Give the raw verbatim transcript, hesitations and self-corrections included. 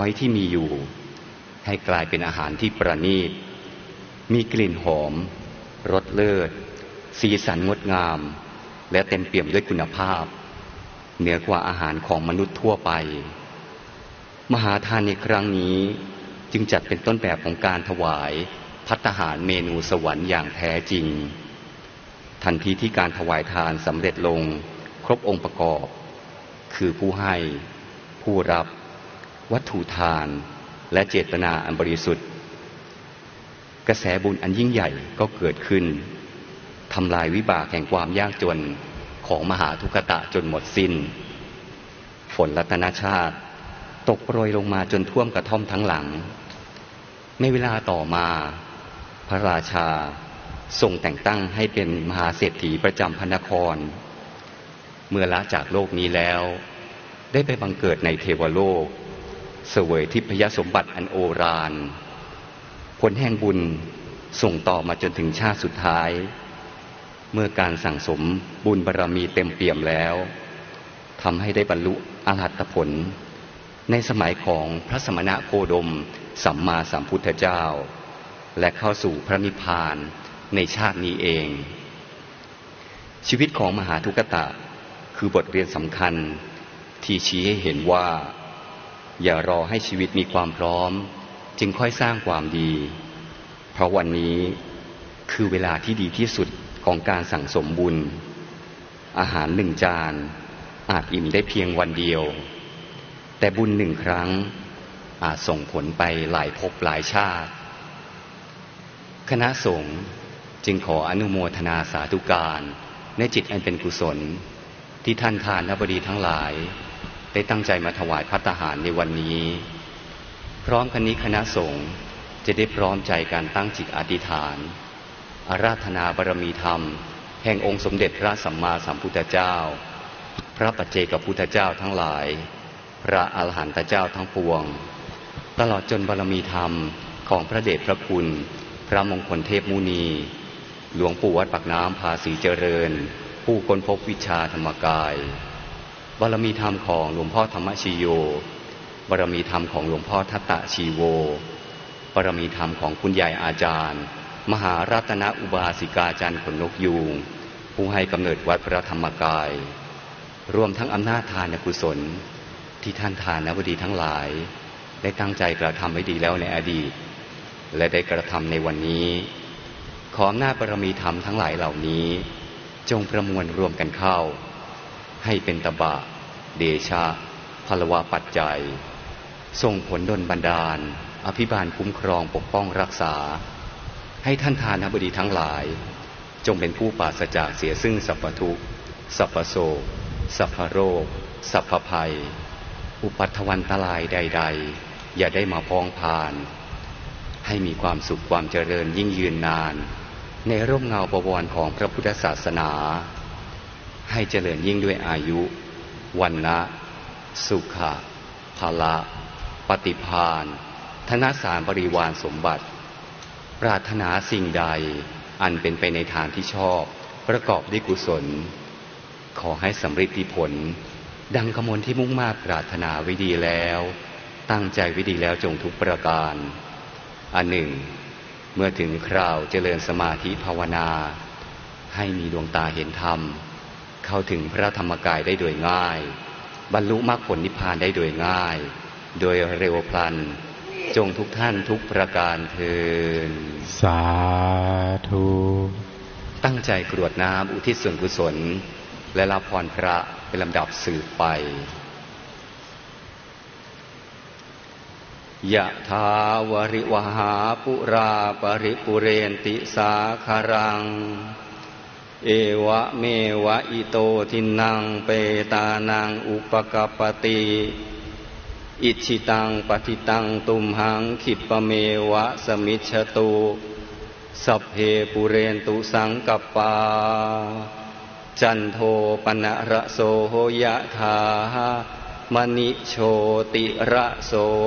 อยที่มีอยู่ให้กลายเป็นอาหารที่ประณีตมีกลิ่นหอมรสเลิศสีสันงดงามและเต็มเปี่ยมด้วยคุณภาพเหนือกว่าอาหารของมนุษย์ทั่วไปมหาทานในครั้งนี้จึงจัดเป็นต้นแบบของการถวายภัตตาหารเมนูสวรรค์อย่างแท้จริงทันทีที่การถวายทานสำเร็จลงครบองค์ประกอบคือผู้ให้ผู้รับวัตถุทานและเจตนาอันบริสุทธิ์กระแสบุญอันยิ่งใหญ่ก็เกิดขึ้นทำลายวิบากแห่งความยากจนของมหาทุกขตะจนหมดสิ้นฝนรัตนชาติตกโปรยลงมาจนท่วมกระท่อมทั้งหลังในเวลาต่อมาพระราชาทรงแต่งตั้งให้เป็นมหาเศรษฐีประจำพระนครเมื่อละจากโลกนี้แล้วได้ไปบังเกิดในเทวโลกเสวยทิพยสมบัติอันโอฬารผลแห่งบุญส่งต่อมาจนถึงชาติสุดท้ายเมื่อการสั่งสมบุญบารมีเต็มเปี่ยมแล้วทำให้ได้บรรลุอรหัตผลในสมัยของพระสมณะโคดมสัมมาสัมพุทธเจ้าและเข้าสู่พระนิพพานในชาตินี้เองชีวิตของมหาทุกขตะคือบทเรียนสำคัญที่ชี้ให้เห็นว่าอย่ารอให้ชีวิตมีความพร้อมจึงค่อยสร้างความดีเพราะวันนี้คือเวลาที่ดีที่สุดของการสั่งสมบุญอาหารหนึ่งจานอาจอิ่มได้เพียงวันเดียวแต่บุญหนึ่งครั้งอาจส่งผลไปหลายภพหลายชาติคณะสงฆ์จึงขออนุโมทนาสาธุการในจิตอันเป็นกุศลที่ท่านทานบดีทั้งหลายได้ตั้งใจมาถวายภัตตาหารในวันนี้พร้อมกันนี้คณะสงฆ์จะได้พร้อมใจการตั้งจิตอธิษฐานอาราธนาบารมีธรรมแห่งองค์สมเด็จพระสัมมาสัมพุทธเจ้าพระปัจเจกพุทธเจ้าทั้งหลายพระอรหันตเจ้าทั้งปวงตลอดจนบารมีธรรมของพระเดชพระคุณพระมงคลเทพมุนีหลวงปู่วัดปากน้ำภาษีเจริญผู้ค้นพบวิชาธรรมกายบารมีธรรมของหลวงพ่อธรรมชโยบารมีธรรมของหลวงพ่อทัตตะชีโวบารมีธรรมของคุณยายอาจารย์มหารัตนอุบาสิกาจันทร์ขนนกยูงผู้ให้กำเนิดวัดพระธรรมกายรวมทั้งอำนาจทานกุศลที่ท่านทานบดีทั้งหลายได้ตั้งใจกระทำไว้ดีแล้วในอดีตและได้กระทำในวันนี้ขออำนาจบารมีธรรมทั้งหลายเหล่านี้จงประมวลรวมกันเข้าให้เป็นตบะเดชะพลวะปัจจัยส่งผลดลบันดาลอภิบาลคุ้มครองปกป้องรักษาให้ท่านทานบดีทั้งหลายจงเป็นผู้ปราศจากเสียซึ่งสัพพทุกข์สัพพโศกสัพพโรคสัพพภัยอุปัฏฐวันตรายใดๆอย่าได้มาพ้องพานให้มีความสุขความเจริญยิ่งยืนนานในร่มเงาบวรของพระพุทธศาสนาให้เจริญยิ่งด้วยอายุวันนะสุขะภละปฏิภาณธนสารบริวารสมบัติปรารถนาสิ่งใดอันเป็นไปในทางที่ชอบประกอบด้วยกุศลขอให้สำเร็จผลดังกมลที่มุ่งมา่ปรารถนาไว้ดีแล้วตั้งใจไว้ดีแล้วจงทุกประการอันหนึ่งเมื่อถึงคราวเจริญสมาธิภาวนาให้มีดวงตาเห็นธรรมเข้าถึงพระธรรมกายได้โดยง่ายบรรลุมรรคผลนิพพานได้โดยง่ายโดยเร็วพลันจงทุกท่านทุกประการเทินสาธุตั้งใจกรวดน้ำอุทิศส่วนกุศลและรับพรพระเป็นลำดับสืบไปยะถาวริวหาปุราปริปุเรนติสาคารังเอวะเมวะอิโตทินังเปตานังอุปกัปปติอิชิตังปฏิตังตุมหังขิปเมวะสมิจฉตุสัพเพปุเรนตุสังกัปปาจันโทปนะระโสยะถามณิโชติระโส